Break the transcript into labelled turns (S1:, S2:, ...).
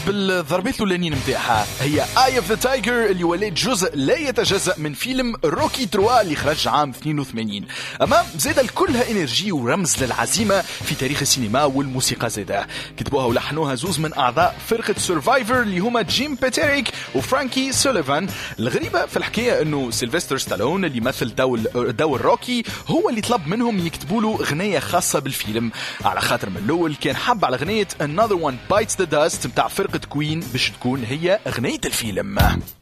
S1: بالضربات الأولانيين متاعها هي آي اوف ذا تايجر اللي ولات جزء لا يتجزأ من فيلم روكي 3 اللي خرج عام 82. أما زاد كلها إنرجي ورمز للعزيمة في تاريخ السينما والموسيقى زاده. كتبوها ولحنوها زوز من أعضاء فرقة سيرفايفر اللي هما جيم باتريك وفرانكي سوليفان. الغريبة في الحكاية أنه سيلفستر ستالون اللي مثل دو الروكي هو اللي طلب منهم يكتبوا له غنية خاصة بالفيلم، على خاطر من الأول كان حب على غنية Another One Bites the Dust متاع فرقة كوين باش تكون هي غنية الفيلم.